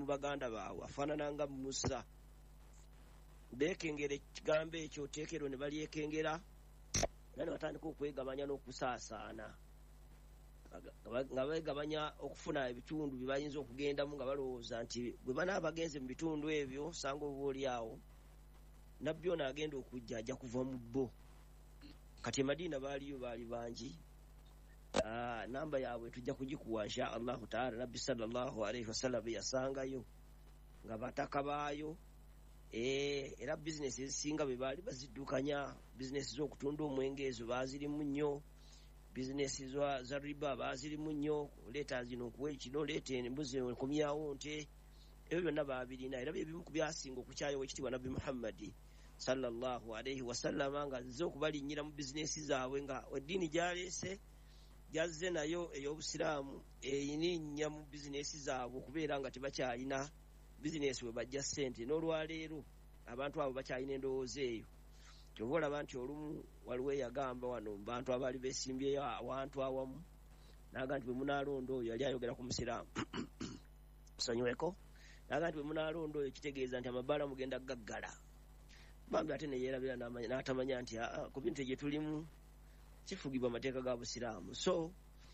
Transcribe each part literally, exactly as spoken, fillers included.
mu baganda baabwe afaanana nga Musa beekengera ekigambo ekyo teekero ne balyekengera era ne batandika okwegabanya n'okusaasaana nga beegabanya okufuna ebitundu bye bayinza okugendamu nga balowooza nti bwe banaaba bagenze mu bitundu ebyo sanga oba oli awo nabbi ono agenda okujja ajja kuva mu bo. Kati e Madiina baaliyo baali bangi. Uh, namba yaabwe tujja kugikuwa insha Allahu taala. Nabbi sallallahu alaihi wasallam yasangayo nga bataka baayo eh era business ezisinga bwe baali baziddukanya. Business z'okutunda omwenge ezo baazirimu nnyo, business za, za riba baazirimu nnyo. Leeta zino kuwa ekino, leeta embuzi enkomyawo nte, ebyo byonna baabirina era bye bimu ku byasinga okukyayo ekitiibwa Nabbi Muhammad sallallahu alaihi wasallam nga zo okubalinnyira mu business zaabwe nga eddiini gyaleese yazze nayo ey'obusiraamu eyininnya mu bizinesi zaabwe okubeera nga tebakyalina bizinesi we bajja ssente. N'olwaleero abantu abo bakyalina endowooza eyo. Kyova olaba nti olumu waliwo eyagamba wano mu bantu abaali beesimbyeyo awantu awamu n'aga nti bwe munaalonda oyo yali ayogera ku musiraamu tusonyiweko, n'aga nti bwe munaalonda oyo kitegeeza nti amabaala mugenda gaggala. Bambi ate ne yeerabira n'atamanya nti ku bintu gye tulimu kifugibwa amateeka ga busiraamu. So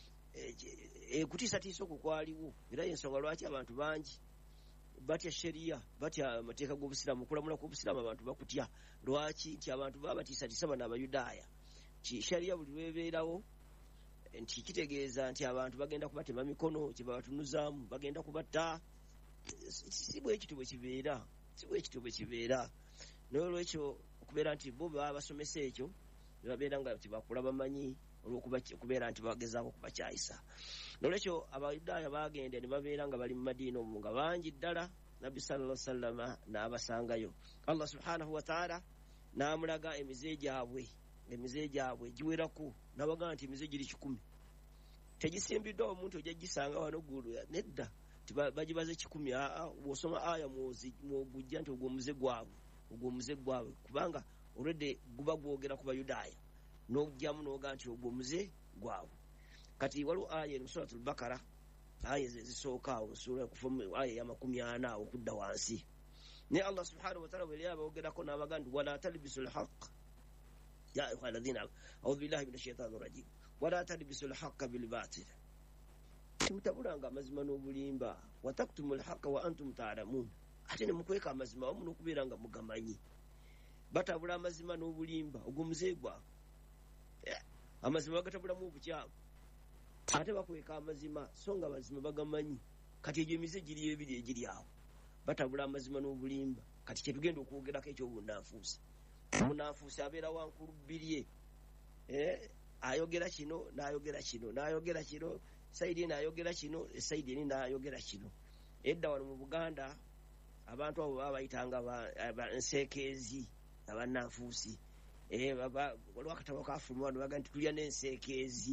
e, kutiisatiisa okwo kwaliwo era y'ensonga lwaki abantu bangi batya sheria batya amateeka g'obusiraamu, okulamula kw'obusiraamu abantu bakutya. Lwaki? Nti abantu baba batiisatiisa bano Abayudaaya. Sheria buli lwebeerawo nti kitegeeza nti abantu bagenda kubatema mikono, kye babatunuzaamu bagenda kubatta. Si bwe ekityo bwe kibeera, si bwe ekityo bwe kibeera. N'olwekyo okubeera nti bo baba basomesa ekyo babeera nga tibakula bamanyi olw'okubeera nti bagezaako kubakyayisa. Nolwekyo Abayudaaya bagenda ne babeera nga bali mu Madiina omwo nga bangi ddala. Nabbi sallallahu alaihi wasallam n'abasangayo. Allah subhanahu wa ta'ala n'amulaga emize gyabwe, emize gyabwe giwerako, n'abagamba nti emize giri kikumi. Tegisimbiddwa omuntu ojja gisanga wano ggulu nedda bagibaze kikumi. Bw'osoma aya mwogujja nti ogwo omuze gwabwe, ogwo omuze gwabwe kubanga already guba gwogera ku Bayudaaya n'ojjamu n'oga nti ogwo omuze gwabwe. Kati waliwo aya mu Suratul Bakara, aya zisooka awo sura kufumu aya ya makumi ana okudda wansi. Ne Allah subhanahu wa ta'ala bwe yabawogerako n'abaga nti wala talbisul haqq ya ayuha alladhina a'udhu billahi minash shaitani rajim wala talbisul haqqa bil batil, timutabulanga amazima n'obulimba, wa taktumul haqqa wa antum ta'lamun, ate ne mukweka amazima wamu n'okubeera nga mugamanyi. Batabula amazima n'obulimba, ogwo muze gwabwe. Yeah. Amazima bagatabulamu obukyamu ate bakweka amazima so nga amazima bagamanyi. Kati egyo emize giri ebiri egiri awo, batabula amazima n'obulimba. Kati kyetugenda okwogerako eky'obunanfuusi. Omunanfuusi abeera wankulu bbirye, eh, ayogera kino n'ayogera kino n'ayogera kino, sayidi n'ayogera kino, sayidi eni n'ayogera kino. Edda wano mu Buganda abantu abo baba bayitanga nseekeezi, abannanfuusi. Eh, baba waliwo akatabo kafuluma wano baga nti tulya n'enseekeezi.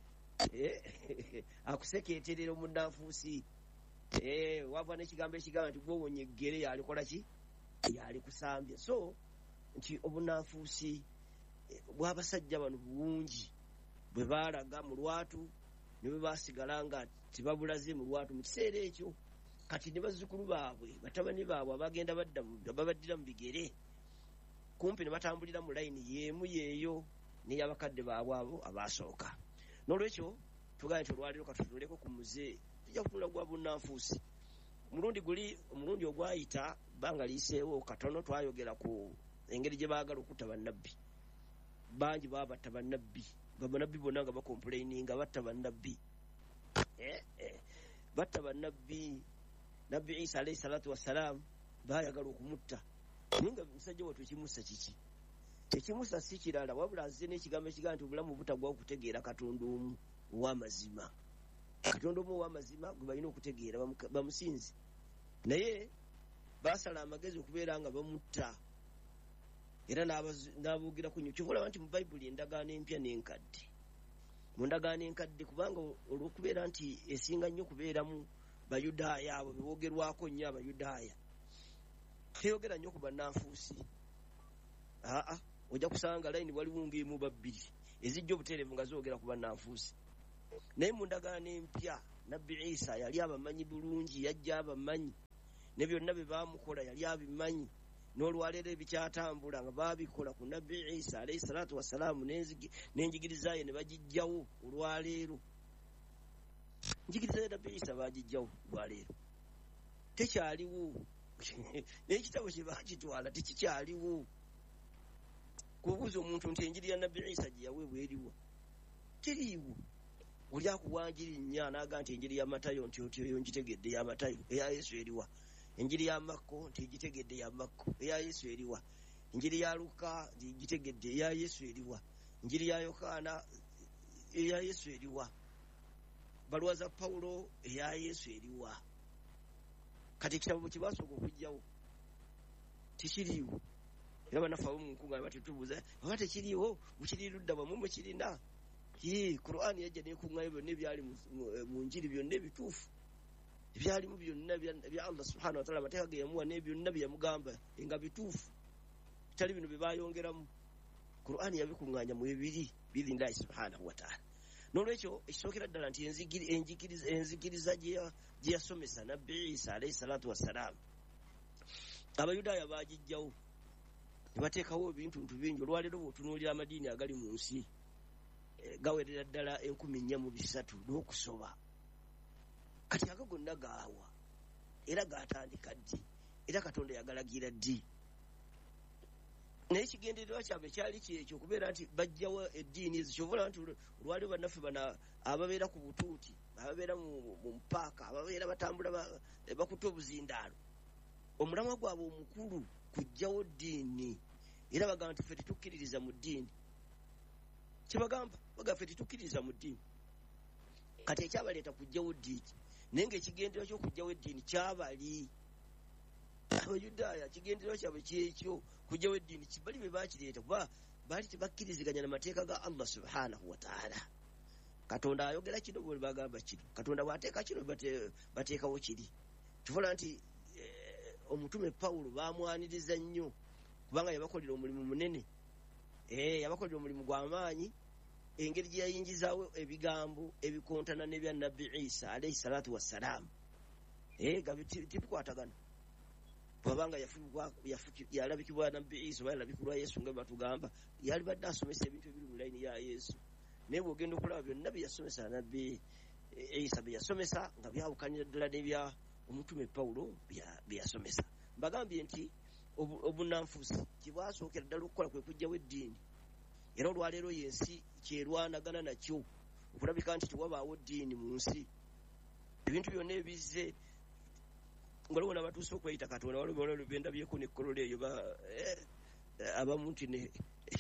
Eh, akusekeeterera omunnanfuusi. Eh, wava n'ekigambo ekigamba nti gwowonye eggere yalikola ki? Yali kusambya. So nti obunnanfuusi bw'abasajja bano bulungi bwe baalaga mu lwatu ne bwe baasigala nga tibabulaze mu lwatu mu kiseera ekyo. Kati ne bazzukulu baabwe batabani baabwe abagenda badda babaddira mu bigere kumpi ne batambulira mu layini yeemu yeeyo n'ey'abakadde baabwe abo abaasooka. N'olwekyo tugaye nti olwaliro katutunuleko ku muze tujja kutunula gwa bunnanfuusi. Omulundi guli omulundi ogwayita bbanga liiseewo katono twayogera ku engeri gye baagala okutta bannabbi. Bangi baabatta bannabbi, bannabbi bonna nga bakomplaininga batta bannabbi. Eh, eh, batta bannabbi. Nabbi Isa alayhi salatu wassalaam baayagala okumutta. Naye nga musajja wattu ekimussa kiki? Ekimussa si kirala wabula azze n'ekigambo ekigamba nti obulamu butagwawo okutegeera Katonda omu ow'amazima. Katonda omu ow'amazima gwe balina okutegeera bamusinze. Naye baasala amagezi okubeera nga bamutta era n'aboogera ku nnyo. Kyova olaba nti mu Bayibuli endagaano empya n'enkadde. Mu ndagaano enkadde kubanga olw'okubeera nti esinga nnyo kubeeramu Bayudaaya abo beboogerwako nnyo Abayudaaya. Teyogera nnyo ku bannanfuusi. Aa, ojja kusanga layini waliwo ng'emu babbiri ezijja obutereevu nga zoogera ku bannanfuusi. Naye mu ndagaano empya Nabbi Isa yali abamanyi bulungi, yajja abamanyi ne byonna bye baamukola yali abimanyi n'olwaleero ebikyatambula nga baabikola ku nabbi Isa alayhi salaatu wassalaamu n'enjigiriza ye ne bagijjawo olwaleero. Njigiriza ya nabbi Isa baagijjawo olwaleero tekyaliwo n'ekitabo kye baakitwala tekikyaliwo. Kubuuza omuntu nti enjiri ya nabbi Isa gye yaweebwa eriwa teriiwo. Oli akuwanjiri nnya n'aga nti enjiri ya Matayo nti oti eyo ngitegedde ya Matayo, eya Yesu eriwa. Enjiri ya Makko nti gitegedde ya Makko, eya Yesu eriwa. Enjiri ya Luka gitegedde eya Yesu eriwa. Enjiri ya Yokaana eya Yesu eriwa. Baluwa za Pawulo eya Yesu eriwa. Kati ekitabo kye basooka okujjawo tekiriiwo. Era banafu abamu nkunga ne batutubuuza oba tekiriiwo mukiri ludda bwamwe mukirina. Ye Qur'an yajja n'ekungayo byonna ebyali mu njiri byonna ebituufu ebyalimu byonna bya Allah subhanahu wa ta'ala amateeka ge yamuwa ne byonna bye yamugamba nga bituufu bitali bino bye baayongeramu. Qur'an yabikunganya mu ebiri birindahi subhanahu wa ta'ala. N'olwekyo ekisookera ddala nti enzikiriza gye yasomesa nabbi Isa alayhi salaatu wassalaam Abayudaaya baagijjawo ne bateekawo ebintu bingi. Olwaleero bw'otunuulira amadiini agali mu nsi gawerera ddala enkumi nnya mu bisatu n'okusoba. Kati ago gonna gaawa era gaatandika ddi era Katonda yagalagira ddi. Naye ekigendererwa kyabwe kyali kyekyo okubeera nti bajjawo eddiini ezo. Kyobola nti olwaliwo bannaffe bana ababeera ku butuuti, ababeera mu paaka, ababeera batambula bakutte obuzindaalo, omulamwa gwabwe omukulu kujjawo ddiini. Era bagamba nti ffe tetukkiririza mu ddiini. Kibagamba bagamba ffe tetukkiririza mu ddiini. Kati ekyabaleeta kujjawo ddiini naye ng'ekigendererwa ky'okujjawo eddiini kyabali Abayudaaya, kigendererwa kyabwe kyekyo kujjawo eddiini kibali bye baakireeta kuba baali tebakkiriziganya n'amateeka ga Allah subhanahu wa ta'ala. Katonda ayogera kino bwe bagamba kino, Katonda bw'ateeka kino bateekawo kiri. Tufuula nti omutume Pawulo baamwaniriza nnyo kubanga yabakolera omulimu munene. Eh yabakolera omulimu gw'amaanyi. Engeri gye yayingizaawo ebigambo ebikontana n'ebya nabbi Isa alayhi salaatu wassalaam eh gabi tibikwatagana. Bwabanga yalabikibwa nabbi Isa oba yalabikibwa Yesu nga batugamba yali badde asomesa ebintu ebiri mu layini ya Yesu. Naye bw'ogenda okulaba byonna bye yasomesa nabbi Isa bye yasomesa nga byawukanira ddala n'ebya omutume Pawulo bye yasomesa. Mbagambye nti obunanfuusi kibwasookera ddala okukola kwe kujjawo eddiini. Era olwaleero yensi kyerwanagana nakyo okulabika nti tewabaawo ddiini mu nsi. Ebintu byonna ebizze nga waliwo n'abatuuse okweyita Katonda waliwo waliwo bendabyeko n'ekkolola eyo abamu nti ne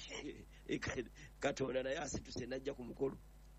Katonda naye asituse n'ajja ku mukolo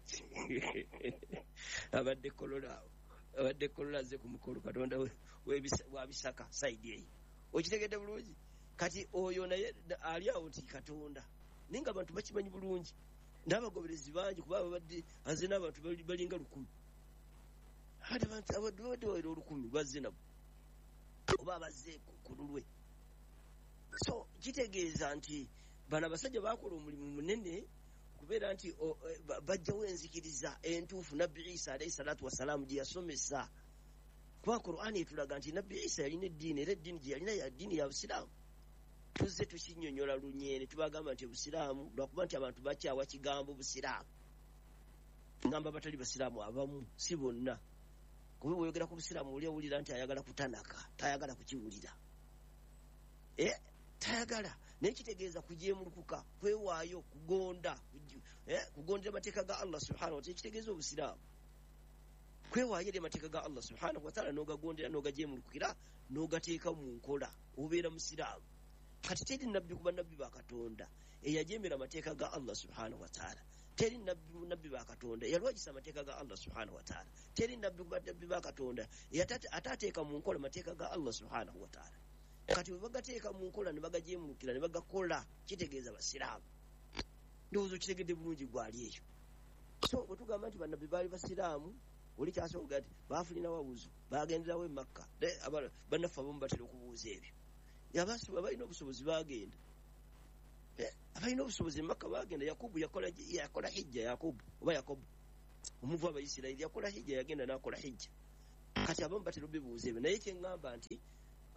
abadde ekkolola awo abadde ekkolola azze ku mukolo Katonda wabisaka sayidi eyo. Okitegedde bulungi? Kati oyo naye ali awo nti Katonda naye nga abantu bakimanyi bulungi n'abagoberezi bangi kuba abadde azze n'abantu balinga lukumi. Abadde badde wawera olukumi bazze nabo oba abazze ku lulwe. So kitegeeza nti bano abasajja baakola omulimu munene kubeera nti bajjawo enzikiriza entuufu nabbi Isa alayhi salaatu wassalaamu gye yasomesa. Kuba Qur'an etulaga nti nabbi Isa yalina eddiini era eddiini gye yalina ya ddiini ya Busiraamu. Tuzze tukinnyonnyola lunyeene tubagamba nti Obusiraamu lwakuba nti abantu bakyawa kigambo Busiraamu. Ngamba batali Basiraamu abamu si bonna. Kuba bw'oyogera ku Busiraamu oli awulira nti ayagala kutanaka, tayagala kukiwulira. Eh tayagala naye kitegeeza kujeemulukuka, kwewaayo, kugonda, eh kugondera amateeka ga Allah subhanahu wa ta'ala. Kitegeeza Obusiraamu kwewaayo eri amateeka ga Allah subhanahu wa ta'ala n'ogagondera n'ogajeemulukira n'ogateeka mu nkola obeera Musiraamu. Kati teri nabbi kuba nabbi ba Katonda eyajeemera amateeka ga Allah subhanahu wa ta'ala. Teri nabbi nabbi ba Katonda yalwagisa amateeka ga Allah subhanahu wa ta'ala. Teri nabbi kuba nabbi ba Katonda atateeka mu nkola amateeka ga Allah subhanahu wa ta'ala. Kati bwe bagateeka mu nkola ne bagajeemulukira ne bagakola kitegeeza Basiraamu. Ndowooza kitegedde bulungi gwali ekyo. So bwe tugamba nti bannabbi baali Basiraamu oli kyasonga nti baafulina wawuzu bagenderawo e Makka. Bannaffe abamu batera okubuuza ebyo. Yabasu abalina obusobozi bagenda. Abalina obusobozi e Makka bagenda. Yakubu yakola yakola hijja Yakubu oba Yakobo omuvu Abayisirayiri yakola hijja yagenda n'akola hijja. Kati abamu batera obibuuza ebyo naye kye ngamba nti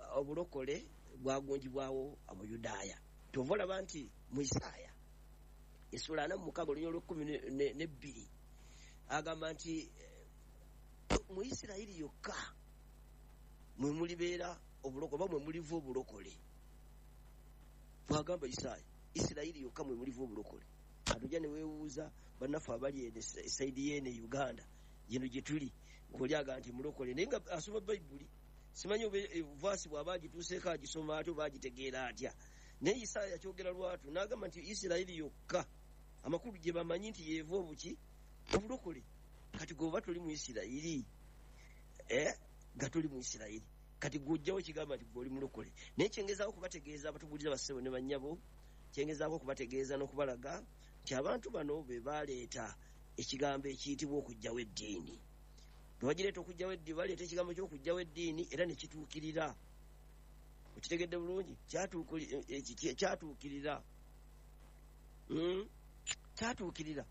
obulokole bwagunjibwawo Abuyudaaya. Tova olaba nti mu Isaaya essula ana mu mukaaga olunyolo lw'ekkumi n'ebbiri agamba nti mu Isirayiri yokka mwe mulibeera obulokole oba mwe muliva obulokole. Bwagamba Isaaya Isirayiri yokka mwe muliva obulokole. Atujja ne weewuuza bannaffe abali esayidi y'ene Uganda gino gye tuli ng'oli aga nti mulokole naye nga asoma Bayibuli. Simanyi oba vaasi bw'aba agituuseeko agisoma ate oba agitegeera atya. Naye Isaaya kyogera lwatu n'agamba nti Isirayiri yokka amakulu gye bamanyi nti yeeva obuki obulokole. Kati gwe oba tuli mu Isirayiri eh nga tuli mu Isirayiri kati gw'ojjawo kigamba nti gw'oli mulokole. Naye kyengezaako okubategeeza abatubuuliza bassebo ne bannyabo, kyengezaako okubategeeza n'okubalaga nti abantu bano be baaleeta ekigambo ekiyitibwa okujjawo eddiini. Bwe bagireeta okujjawo eddiini baleeta ekigambo ky'okujjawo eddiini era ne kituukirira. Okitegedde bulungi? Kyatuukirira. Kyatuukirira.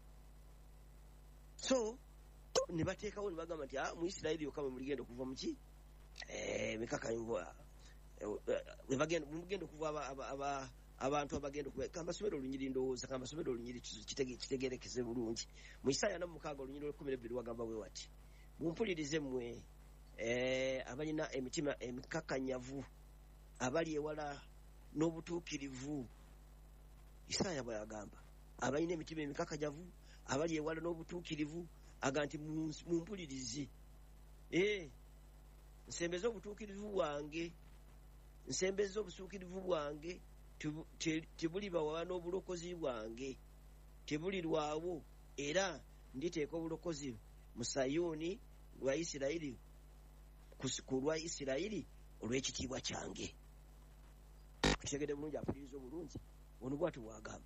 So ne bateekawo ne bagamba nti mu Isirayiri yokka mwe muligenda okuva mu ki? Emikakanywa. Mugenda okuva abantu abagenda okuva kamasomero olunyiri ndowooza kamasomero olunyiri kitegeerekeze bulungi. Mu Isaaya ana mu mukaaga olunyiri lw'ekkumi n'ebbiri wagamba bwe wati. Mumpulirize mmwe abalina emitima emikakanyavu abali ewala n'obutuukirivu. Isaaya bwe yagamba abalina emitima emikakanyavu abali ewala n'obutuukirivu aga nti mumpulirize. Eh nsembeza obutuukirivu bwange nsembeza obutuukirivu bwange tebulibawa n'obulokozi bwange tebulirwawo era nditeeka obulokozi mu Sayuuni lwa Isirayiri ku lwa Isirayiri olw'ekitiibwa kyange. Kitegedde bulungi apuliriza obulungi ono bw'ati bw'agamba.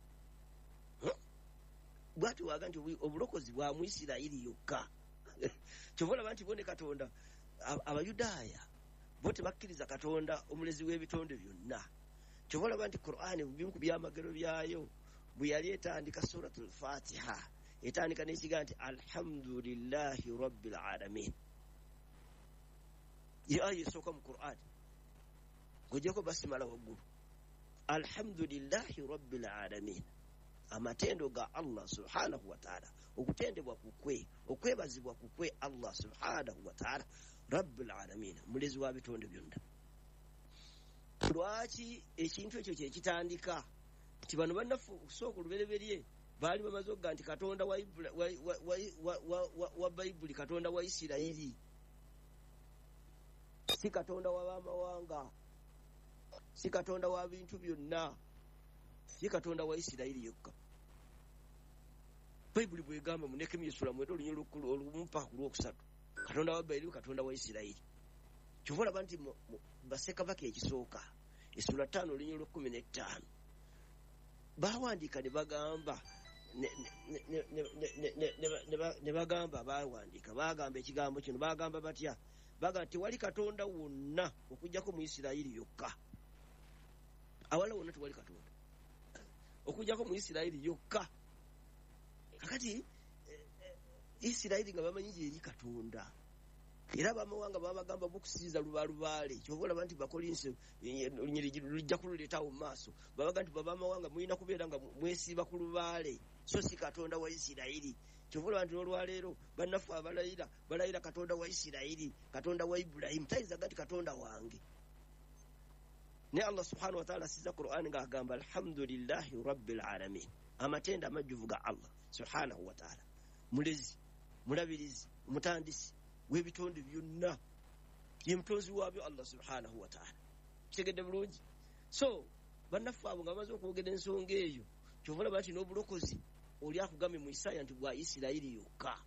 Bw'ati bw'agamba nti obulokozi bwa mu Isirayiri yokka. Kyova olaba nti bo ne Katonda Abayudaaya bo tebakkiriza Katonda omulezi w'ebitonde byonna. Kyova olaba nti Qur'ani mu bimu ku byamagero byayo bwe yali etandika Suratul Fatiha etandika n'ekigambo nti alhamdulillahi rabbil alamin. Ye aya esooka mu Qur'ani ng'oggyako basimala waggulu alhamdulillahi rabbil alamin. Amatendo ga Allah subhanahu wa ta'ala, okutendebwa kukwe, okwebazibwa kukwe Allah subhanahu wa ta'ala rabbil alamin, mulezi wa bitonde byonna. Lwaki ekintu ekyo kye kitandika nti bano bannaffe okusooka olubereberye baali bamaze okuga nti Katonda wa, wa, wa, wa, wa, wa, wa Bayibuli Katonda wa Isirayiri si Katonda wa bamawanga, si Katonda wa bintu byonna, si Katonda wa Isirayiri yokka. Bayibuli bwegamba mu Nehemiya essula mwenda olunyiri olumupa ku lwokusatu Katonda wa Bayibuli Katonda wa Isirayiri. Kyova olaba nti bassekabaka ekisooka essula ttaano olunyiri lw'ekkumi n'ettaano bawandiika ne bagamba ne bagamba bawandiika bagamba ekigambo kino bagamba batya? Bagamba tewali Katonda wonna okujjako mu Isirayiri yokka. Awala wonna tewali Katonda okujjako mu Isirayiri yokka. Kakati Isirayiri nga bamanyi gyeri Katonda era bamawanga babagamba bukusiriza lubalubaale. Kyova olaba nti Bakolinsi olunyiri lujja kululeetawo mu maaso babaga nti babamawanga mulina kubeera nga mwesiiba ku lubaale so si Katonda wa Isirayiri. Kyova olaba nti n'olwaleero bannaffe abalayira balayira Katonda wa Isirayiri, Katonda wa Ibulayimu, tayinza gati Katonda wange. Ne Allah subhanahu wa ta'ala asiza Qur'ani ng'agamba alhamdulillahi rabbil alamin. Amatenda amajjuvu ga Allah subhanahu wa ta'ala, mulezi mulabirizi omutandisi w'ebitonde byonna, ye mutonzi waabyo Allah subhanahu wa ta'ala. Kitegedde bulungi? So bannaffe abo nga bamaze okwogera ensonga eyo, kyova olaba nti n'obulokozi oli akugambye mu Isaaya nti bwa Isirayiri yokka.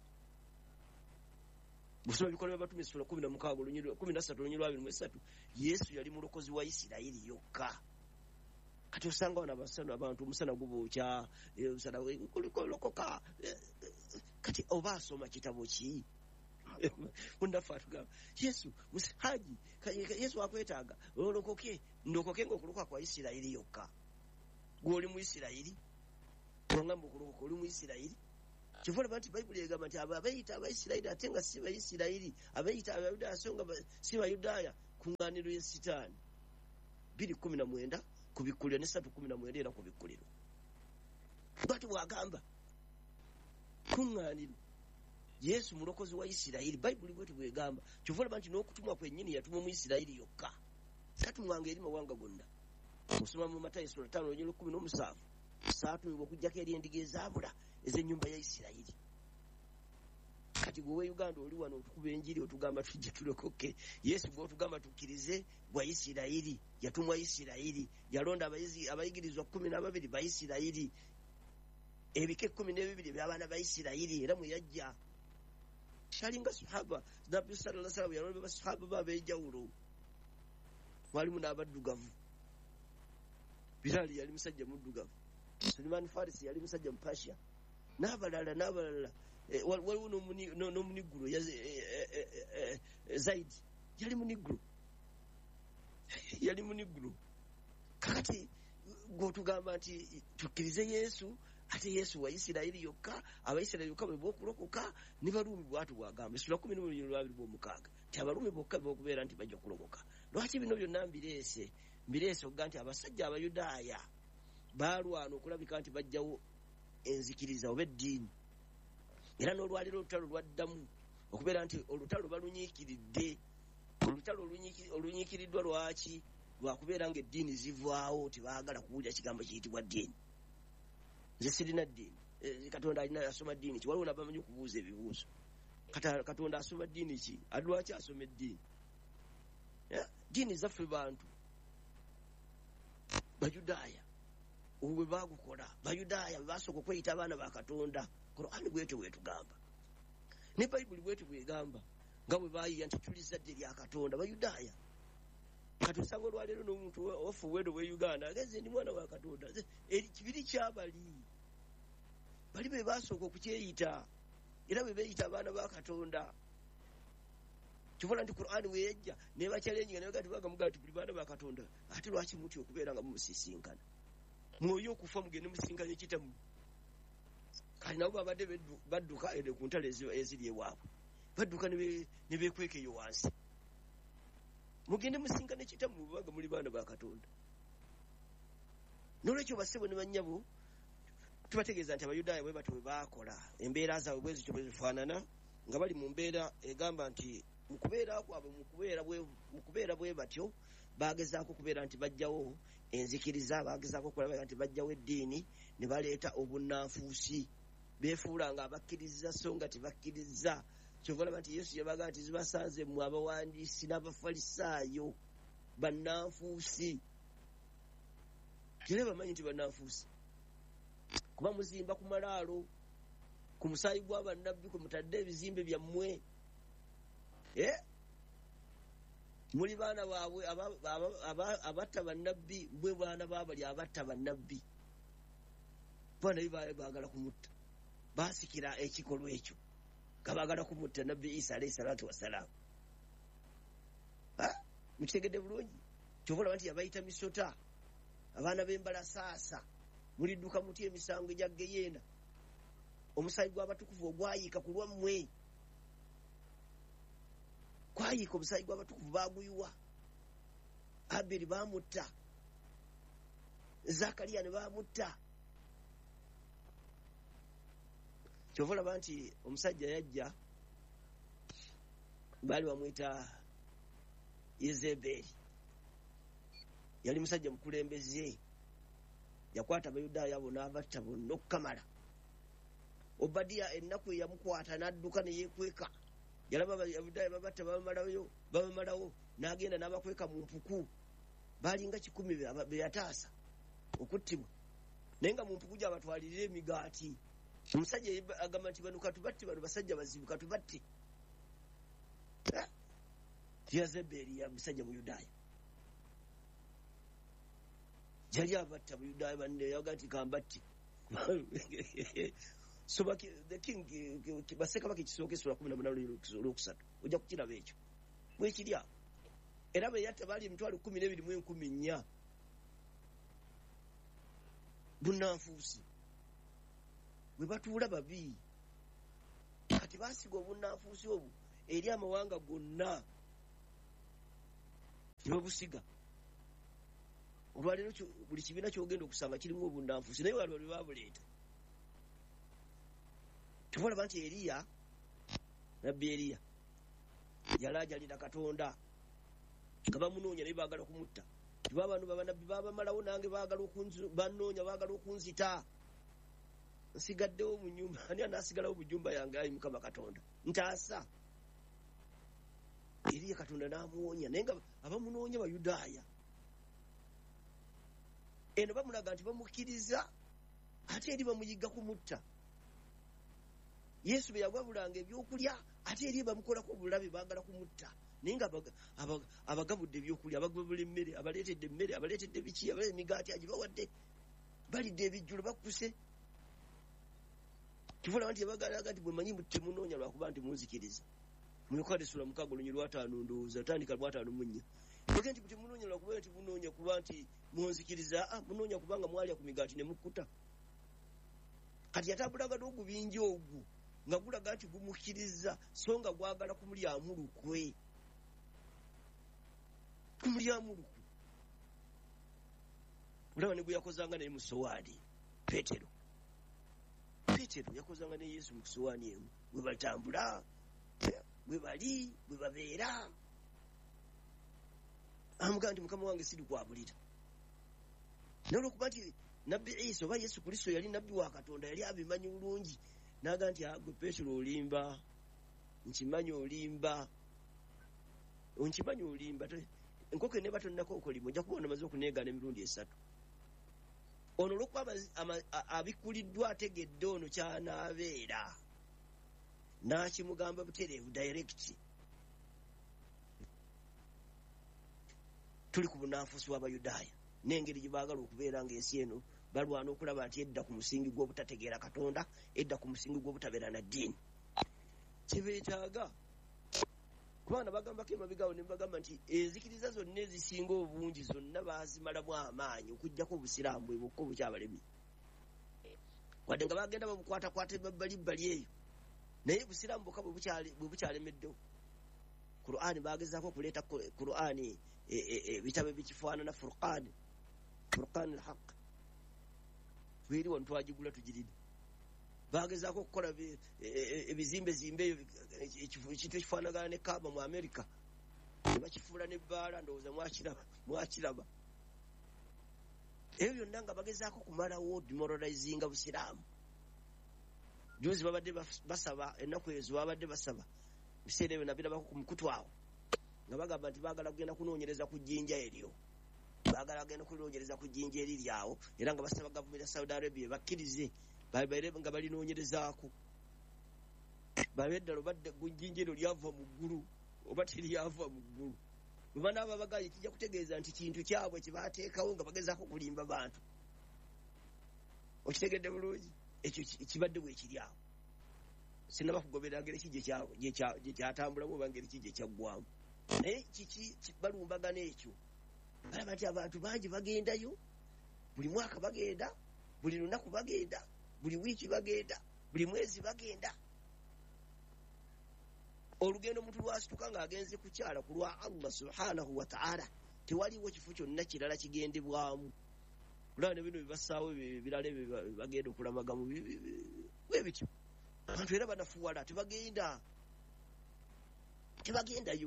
Busoma Bikolwa by'Abatume essula kkumi na mukaaga olunyiri kkumi na ssatu olunyiri lw'abiri mu esatu Yesu yali mulokozi wa Isirayiri yokka. Kati osanga wana basana abantu omusana gubookya omusana kulikolokoka. Kati oba asoma kitabo ki? Mundafa atugamba Yesu musihaji Yesu akwetaaga olokoke ndokoke ng'okuluka kwa Isirayiri yokka. Gw'oli mu Isirayiri ngamba okuluka oli mu Isirayiri. Kyova olaba nti Bayibuli egamba nti abayita Abayisirayiri ate nga si Bayisirayiri, abayita Abayudaaya so nga si Bayudaaya kuŋŋaaniro ya sitaani bbiri kumi na mwenda ku bikkuliro ne ssatu kumi na mwenda era ku bikkuliro bwati bwagamba kuŋŋaaniro Yesu mulokozi wa Isirayiri Bayibuli bweti bwegamba kyova olaba nti n'okutumwa kwennyini yatumwa mu Isirayiri yokka tatumwanga eri mawanga gonna musoma mu Matayo sura ttaano olunyiriro kkumi n'omusanvu saatumibwa okuggyako eri endiga ezaabula ez'ennyumba ya Isirayiri. Kati gwe Uganda oli wano otukuba enjiri otugamba tujja tulokoke. Yesu gw'otugamba tukkirize bwa Isirayiri yatumwa Isirayiri yalonda abayizi abayigirizwa kkumi na babiri ba Isirayiri ebika ekkumi n'ebibiri by'abaana ba Isirayiri era mwe yajja shalinga sahaba Nabbi sallallahu alaihi wasallam yalonda basahaba b'ab'enjawulo walimu n'abaddugavu Bilali yali musajja muddugavu Sulaiman Farisi yali musajja Mpasha n'abalala n'abalala waliwo n'omuniggulo Zaidi yali muniggulo yali muniggulo kakati gw'otugamba nti tukkirize Yesu ate Yesu wa Isirayiri yokka Abayisirayiri yokka bwe b'okulokoka ne Baruumi bw'atu bwagamba essula kumi n'omulunyiriro lwabiri bw'omukaaga nti Abaruumi bokka b'okubeera nti bajja kulokoka. Lwaki bino byonna mbireese mbireese okuga nti abasajja Abayudaaya baalwana okulabika nti bajjawo enzikiriza oba eddiini era n'olwaliro olutalo lwaddamu okubeera nti olutalo balunyiikiridde. Olutalo olunyiikiriddwa lwaki? Lwakubeera nga eddiini zivaawo tebaagala kuwulira kigambo kiyitibwa ddiini. Nze sirina ddiini Katonda alina asoma ddiini ki waliwo nabamanyi okubuuza ebibuuzo Katonda asoma ddiini ki adi lwaki asoma eddiini ddiini zaffe bantu Bayudaaya obwe baagukola Bayudaaya bwe basooka okweyita abaana ba Katonda Qur'ani bwetyo bwetugamba ne Bayibuli bwetyo bwegamba nga bwe baayiya nti tuli zadde lya Katonda Bayudaaya. Kati osanga olwaleero n'omuntu ofuweero bwe Uganda ageze ndi mwana wa Katonda ekibiri kyabali bali be basooka okukyeyita era bwe beeyita abaana ba Katonda kivola nti Qur'ani weyejja ne bakyalenyiga ne bagati bagamugaa nti buli baana ba Katonda ate lwaki mutya okubeera nga mumusisinkana mwoyo okufa mugende musinkanye kitamu kati nabo babadde badduka ede ku ntalo eziri ewaabwe badduka ne beekweka eyo wansi mugende musinkane kitamu mubaga muli baana ba Katonda. N'olwekyo bassebo ne bannyabo tubategeeza nti Abayudaaya bwe batyo bwe baakola embeera zaabwe bwe zityo bwe zifaanana nga bali mu mbeera egamba nti mu kubeera kwabwe mu kubeera bwe batyo baagezaako okubeera nti bajjawo enzikiriza baagezaako okulaba nti bajjawo eddiini ne baleeta obunnanfuusi beefuula nga abakkiriza so nga tebakkiriza. Kyova olaba nti Yesu yabaga nti zibasanze mmwe abawandiisi n'Abafalisaayo bannanfuusi. Era bamanyi nti bannanfuusi kuba muzimba ku malaalo ku musaayi gwa bannabbi kwe mutadde ebizimbe byammwe muli baana baabwe abatta bannabbi mbwe baana baabali abatta bannabbi baana baagala kumutta baasikira ekikolwa ekyo nga baagala kumutta Nabbi Isa alayhi salaatu wasalaamu. Mukitegedde bulungi kyova olaba nti yabayita misota abaana b'embalasaasa mulidduka mutya emisango egya Geyeena omusaayi gw'abatukuvu ogwayiika ku lwammwe kwayiika omusaayi gw'abatukuvu baaguyiwa. Aberi baamutta Zakaliya ne baamutta. Kyova olaba nti omusajja yajja baali bamuyita Yezeberi yali musajja mukulembeze yakwata Abayudaaya abo n'abatta bonna okukamala. Obadiya ennaku eyamukwata n'adduka ne yeekweka yalaba Abayudaaya babatta babamalayo babamalawo n'agenda n'abakweka mu mpuku baalinga kikumi be yataasa okuttibwa naye nga mu mpuku gy'abatwalirira emigaati. Omusajja agamba nti bano katubatte bano basajja bazibu katubatte. Yezeberi ya musajja Muyudaaya yali abatta Muyudaaya banne yaga nti kambatte. So the king Bassekabaka ekisooka essula kumi na munaana olwokusatu ojja kukiraba ekyo bwekirya era be yatta baali emitwalo kkumi n'ebiri mu enkumi nnya bunnanfuusi bwe batuula babi kati baasiga obunnanfuusi obwo eri amawanga gonna tebabusiga. Olwaleero buli kibiina kyogenda okusanga kirimu obunanfuusi naye waliwo babuleeta. Tubalaba nti Eriya, nabbi Eriya yalaajalira Katonda nga bamunoonya naye baagala kumutta. Tiba abantu babanabbi babamalawo nange baagala bannoonya baagala okunzita. Nsigaddewo mu nnyumba, ani anaasigalawo mu nnyumba yange ayi Mukama Katonda? Ntaasa. Eriya Katonda n'amuwonya naye nga abamunoonya Bayudaaya. Eno bamulaga nti bamukkiriza ate eri bamuyigga kumutta. Yesu bwe yagwabulanga ebyokulya ate eri bamukolako obulabe baagala kumutta. Naye nga abagabudde ebyokulya, abagabula emmere, abaleetedde emmere, abaleetedde biki, abaleetedde emigaati agibawadde, balidde ebijjulo bakkuse. Kivula nti yabagalaga nti bwe manyi temunoonya lwakuba nti munzikiriza. Muyokade sula mukago lunyi lwataano ndowooza tandika lwataano mu nnya. Yogera nti temunoonya lwakuba nti munoonya kuba nti munzikiriza, ah munoonya kubanga mwalya ku migaati ne mukkuta. Kati yatambulaga n'ogubinja ogwo nga gulaga nti gumukkiriza so nga gwagala kumulyamu lukwe. Kumulyamu lukwe. Olaba ne gwe yakozanga naye mu sowaani Peetero. Peetero yakozanga ne Yesu mu sowaani emu. Bwe batambula, bwe bali, bwe babeera. Amugamba nti Mukama wange siri kwabulira. N'olwokuba nti nabbi Isa oba Yesu Kristo yali nabbi wa Katonda yali abimanyi bulungi. Naga nti agwe Peetero olimba, nkimanyi olimba, onkimanyi olimba. Enkoko ene batonnako okolima ojja kubona amaze okuneegaana emirundi esatu. Ono olw'okuba abikuliddwa ategedde ono kyanaabeera n'akimugamba butereevu direct. Tuli ku bunanfuusi bw'Abayudaaya n'engeri gye baagala okubeera ng'ensi eno balwana okulaba nti edda ku musingi gw'obutategeera Katonda, edda ku musingi gw'obutabeera na ddiini. Kibeetaaga kubanga bagambako emabegaawo ne bagamba nti enzikiriza zonna ezisinga obungi zonna baazimalamu amaanyi okuggyako obusiraamu bwe bwokka obukyabalemye. Wadde nga bagenda babukwatakwata emabbalibbali eyo naye busiraamu bwokka bwe bukyalemeddewo. Qur'ani bagezaako okuleeta Qur'ani ebitabo bikifaanana Furqani, Furqani al-Haq. Tweri wano twagigula tugirina. Bagezaako okukola ebizimbe zimbe eyo ekintu ekifaanagana ne Kaaba mu Amerika. Ne bakifuula n'ebbaala ndowooza mwakiraba mwakiraba. Ebyo byonna nga bagezaako kumalawo demoralizinga busiraamu. Juzi babadde basaba ennaku ezo babadde basaba. Biseera ebyo nabirabako ku mukutu awo. Nga bagamba nti baagala kugenda kunoonyereza ku jjinja eryo. Baagala kugenda kunoonyereza ku jjinja eriryawo era nga basaba gavumenti ya Saudi Arabia bakkirize babeere nga balinoonyerezaako. Babe ddala obadde jjinja eryo lyava mu ggulu oba teryava mu ggulu. Bwe banaaba bagaye kijja kutegeeza nti kintu kyabwe kye baateekawo nga bagezaako kulimba bantu. Okitegedde bulungi? Ekyo kibadde bwe kiri awo. Sinaba kugoberera ngeri ki gye kyatambulamu oba ngeri ki gye kyaggwamu. Naye kiki balumbagana ekyo. Balaba nti abantu bangi bagendayo, buli mwaka bagenda, buli lunaku bagenda, buli wiiki bagenda, buli mwezi bagenda. Olugendo omuntu lwasituka ng'agenze kukyala ku lwa Allah subhanahu wa ta'ala tewaliwo kifo kyonna kirala kigendebwamu. Kulaba ne bino bibasaawo ebirala ebyo bagenda okulamagamu bwe bityo. Abantu era banafuwala tebagenda tebagendayo.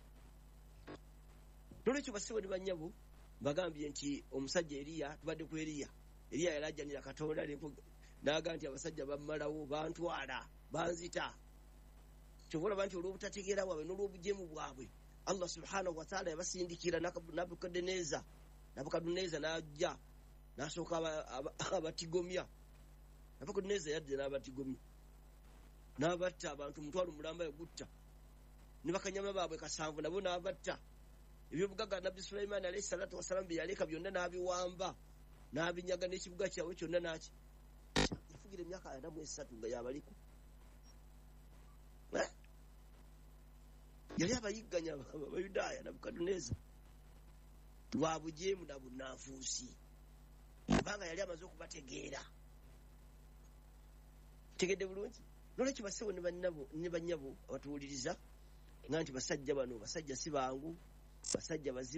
Nolwekyo basibo ne bannyabo bagambye nti omusajja Eriya tubadde ku Eriya. Eriya yalajjanira Katonda n'aga nti abasajja bammalawo bantwala banzita. Kyova olaba nti olw'obutategeera bwabwe n'olw'obujeemu bwabwe Allah subhanahu wa ta'ala yabasindikira Nabukadneeza. Nabukadneeza n'ajja n'asooka abatigomya. Nabukadneeza yadde n'abatigomya. N'abatta abantu mutwalo mulamba yagutta. Ne bakanyama baabwe kasanvu nabo n'abatta. Ebyobugagga Nabbi Sulaiman alayhi salatu wassalam bye yaleka byonna n'abiwamba. N'abinyaga n'ekibuga kyabwe kyonna n'aki. Yafugira emyaka ana mu esatu nga yabaliko. Yali abayigganya Abayudaaya Nabukadneeza lwa bujeemu na bunnanfuusi. Kubanga yali amaze okubategeera. Tegedde bulungi? Nolwekyo bassebo ne bannyabo abatuwuliriza nga nti basajja bano basajja si bangu, basajja bazibu.